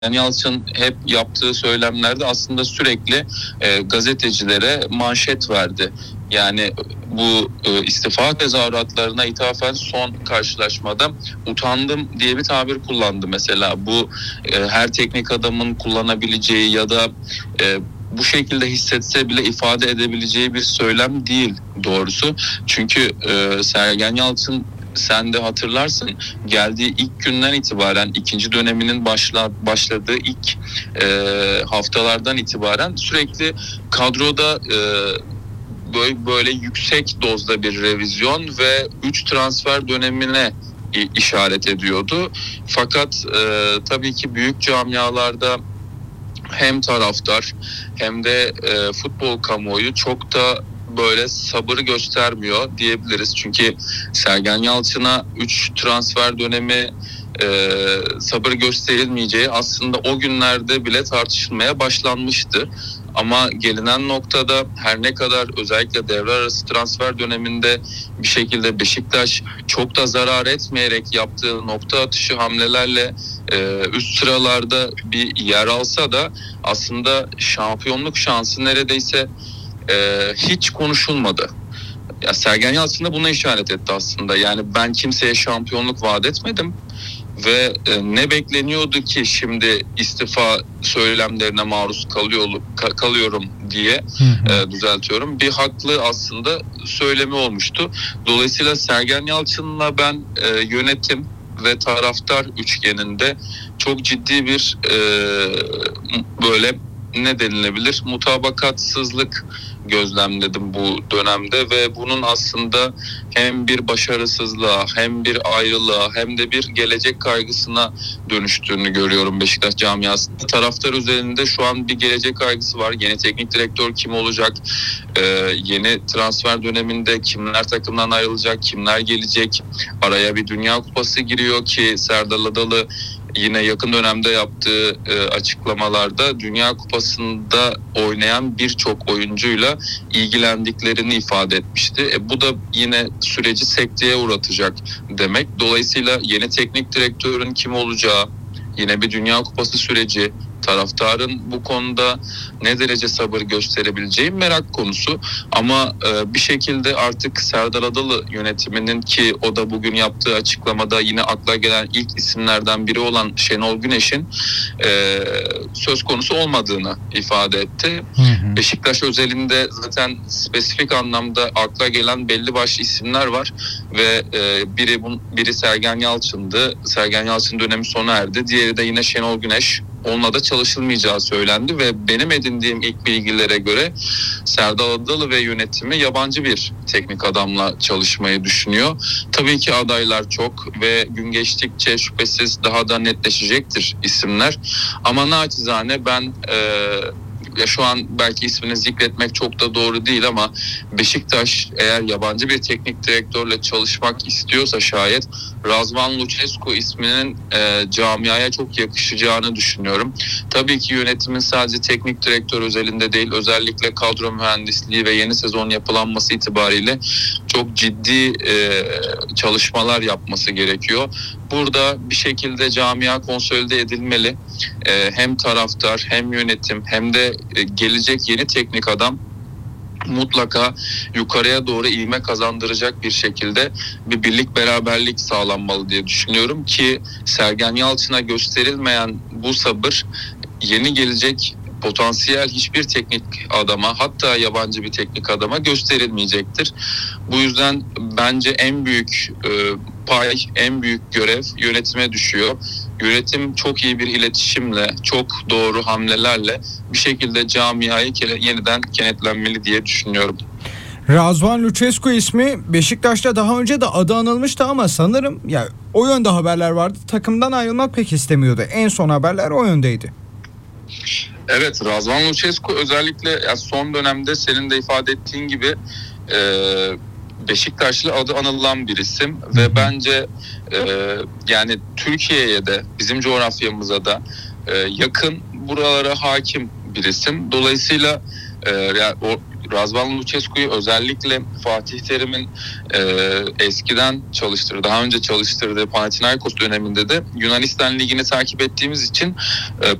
Yalçın hep yaptığı söylemlerde aslında sürekli gazetecilere manşet verdi. Yani bu istifa tezahüratlarına ithafen son karşılaşmada utandım diye bir tabir kullandı mesela. Bu her teknik adamın kullanabileceği ya da bu şekilde hissetse bile ifade edebileceği bir söylem değil doğrusu. Çünkü Sergen Yalçın, sen de hatırlarsın, geldiği ilk günden itibaren, ikinci döneminin başladığı ilk haftalardan itibaren sürekli kadroda böyle yüksek dozda bir revizyon ve 3 transfer dönemine işaret ediyordu. Fakat tabii ki büyük camialarda hem taraftar hem de futbol kamuoyu çok da böyle sabır göstermiyor diyebiliriz. Çünkü Sergen Yalçın'a 3 transfer dönemi sabır gösterilmeyeceği aslında o günlerde bile tartışılmaya başlanmıştı. Ama gelinen noktada her ne kadar özellikle devre arası transfer döneminde bir şekilde Beşiktaş çok da zarar etmeyerek yaptığı nokta atışı hamlelerle üst sıralarda bir yer alsa da aslında şampiyonluk şansı neredeyse hiç konuşulmadı. Ya Sergen Yalçın da buna işaret etti aslında. Yani ben kimseye şampiyonluk vaat etmedim ve ne bekleniyordu ki şimdi istifa söylemlerine maruz kalıyorum diye düzeltiyorum. Bir haklı aslında söylemi olmuştu. Dolayısıyla Sergen Yalçın'la ben yönetim ve taraftar üçgeninde çok ciddi bir böyle ne denilebilir, mutabakatsızlık gözlemledim bu dönemde ve bunun aslında hem bir başarısızlığa hem bir ayrılığa hem de bir gelecek kaygısına dönüştüğünü görüyorum Beşiktaş camiasında. Taraftar üzerinde şu an bir gelecek kaygısı var. Yeni teknik direktör kim olacak? Yeni transfer döneminde kimler takımdan ayrılacak? Kimler gelecek? Araya bir Dünya Kupası giriyor ki Serdar Adalı yine yakın dönemde yaptığı açıklamalarda Dünya Kupası'nda oynayan birçok oyuncuyla ilgilendiklerini ifade etmişti. Bu da yine süreci sekteye uğratacak demek. Dolayısıyla yeni teknik direktörün kim olacağı, yine bir Dünya Kupası süreci, taraftarın bu konuda ne derece sabır gösterebileceği merak konusu. Ama bir şekilde artık Serdar Adalı yönetiminin, ki o da bugün yaptığı açıklamada yine akla gelen ilk isimlerden biri olan Şenol Güneş'in söz konusu olmadığını ifade etti. Beşiktaş özelinde zaten spesifik anlamda akla gelen belli başlı isimler var ve biri Sergen Yalçın'dı. Sergen Yalçın dönemi sona erdi. Diğeri de yine Şenol Güneş. Onunla da çalışılmayacağı söylendi ve benim edindiğim ilk bilgilere göre Serdar Adalı ve yönetimi yabancı bir teknik adamla çalışmayı düşünüyor. Tabii ki adaylar çok ve gün geçtikçe şüphesiz daha da netleşecektir isimler. Ama naçizane ben ya şu an belki ismini zikretmek çok da doğru değil ama Beşiktaş eğer yabancı bir teknik direktörle çalışmak istiyorsa şayet Razvan Lucescu isminin camiaya çok yakışacağını düşünüyorum. Tabii ki yönetimin sadece teknik direktör özelinde değil, özellikle kadro mühendisliği ve yeni sezon yapılanması itibariyle çok ciddi çalışmalar yapması gerekiyor. Burada bir şekilde camia konsolide edilmeli. Hem taraftar hem yönetim hem de gelecek yeni teknik adam mutlaka yukarıya doğru ivme kazandıracak bir şekilde bir birlik beraberlik sağlanmalı diye düşünüyorum ki Sergen Yalçın'a gösterilmeyen bu sabır yeni gelecek potansiyel hiçbir teknik adama, hatta yabancı bir teknik adama gösterilmeyecektir. Bu yüzden bence en büyük pay, en büyük görev yönetime düşüyor. Yönetim çok iyi bir iletişimle, çok doğru hamlelerle bir şekilde camiayı yeniden kenetlenmeli diye düşünüyorum. Razvan Lucescu ismi Beşiktaş'ta daha önce de adı anılmıştı ama sanırım ya o yönde haberler vardı. Takımdan ayrılmak pek istemiyordu. En son haberler o yöndeydi. Evet, Razvan Lucescu özellikle son dönemde senin de ifade ettiğin gibi Beşiktaşlı adı anılan bir isim ve bence yani Türkiye'ye de bizim coğrafyamıza da yakın, buralara hakim bir isim. Dolayısıyla Razvan Lucescu'yu özellikle Fatih Terim'in eskiden daha önce çalıştırdığı Panathinaikos döneminde de Yunanistan Ligi'ni takip ettiğimiz için